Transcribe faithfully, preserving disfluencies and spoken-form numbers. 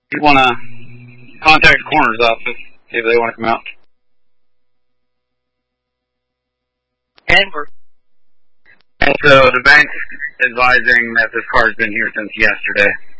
You want to contact the coroner's office, see if they want to come out. Denver. And so the bank's advising that this car's been here since yesterday.